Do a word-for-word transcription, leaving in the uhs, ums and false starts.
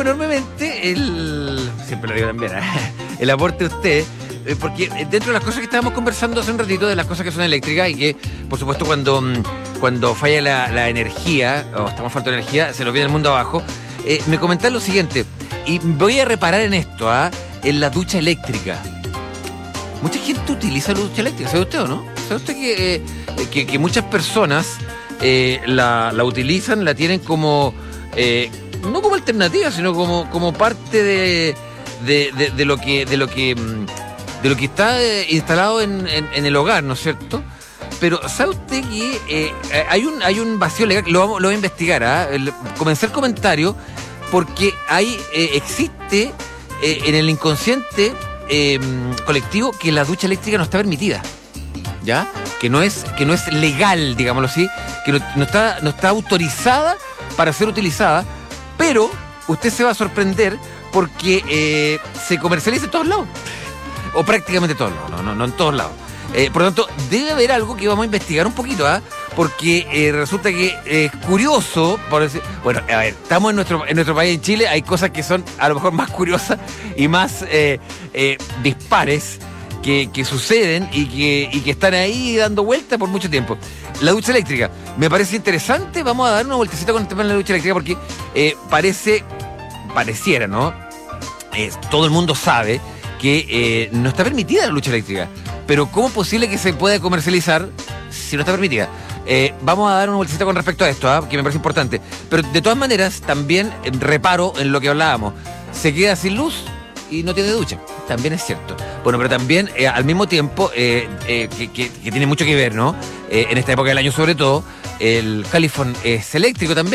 enormemente el... Siempre lo digo también, ¿eh? El aporte de usted, eh, porque dentro de las cosas que estábamos conversando hace un ratito, de las cosas que son eléctricas y que, por supuesto, cuando, cuando falla la, la energía, o estamos falta de energía, se nos viene el mundo abajo, eh, me comentaron lo siguiente, y voy a reparar en esto, ¿ah? ¿eh? En la ducha eléctrica. Mucha gente utiliza la ducha eléctrica, ¿sabe usted o no? ¿Sabe usted que, eh, que, que muchas personas eh, la, la utilizan, la tienen como... Eh, no como alternativa, sino como, como parte de, de, de, de lo que de lo que de lo que está eh, instalado en, en, en el hogar, ¿no es cierto? Pero ¿sabe usted que eh, hay un hay un vacío legal? Lo, vamos, lo voy a investigar, ¿ah? ¿eh? Comencé el comentario porque hay eh, existe eh, en el inconsciente eh, colectivo que la ducha eléctrica no está permitida, ¿ya? Que no es que no es legal, digámoslo así, que no, no está no está autorizada para ser utilizada. Pero usted se va a sorprender porque eh, se comercializa en todos lados. O prácticamente en todos lados, no, no, no en todos lados. Eh, por lo tanto, debe haber algo que vamos a investigar un poquito, ¿ah? ¿eh? Porque eh, resulta que es curioso, por decir, bueno, a ver, estamos en nuestro, en nuestro país, en Chile, hay cosas que son a lo mejor más curiosas y más eh, eh, dispares que, que suceden y que, y que están ahí dando vueltas por mucho tiempo. La ducha eléctrica, me parece interesante. Vamos a dar una vueltecita con el tema de la ducha eléctrica porque eh, parece, pareciera, ¿no? Eh, todo el mundo sabe que eh, no está permitida la ducha eléctrica. Pero ¿cómo es posible que se pueda comercializar si no está permitida? Eh, vamos a dar una vueltecita con respecto a esto, ¿eh? Que me parece importante. Pero de todas maneras, también eh, reparo en lo que hablábamos. Se queda sin luz y no tiene ducha. También es cierto. Bueno, pero también, eh, al mismo tiempo, eh, eh, que, que, que tiene mucho que ver, ¿no? Eh, en esta época del año, sobre todo, el califón es eléctrico también.